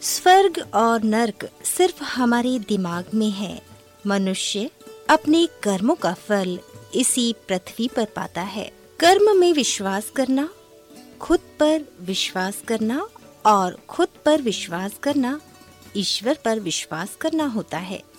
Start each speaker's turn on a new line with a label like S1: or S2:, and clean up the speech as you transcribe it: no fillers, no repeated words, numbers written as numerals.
S1: स्वर्ग और नर्क सिर्फ हमारे दिमाग में है। मनुष्य अपने कर्मों का फल इसी पृथ्वी पर पाता है। कर्म में विश्वास करना, खुद पर विश्वास करना और खुद पर विश्वास करना ईश्वर पर विश्वास करना होता है।